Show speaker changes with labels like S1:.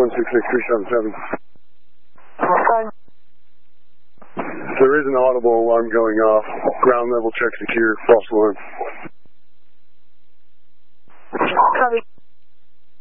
S1: 166-377.
S2: Okay.
S1: There is an audible alarm going off. Ground level check secure. False alarm.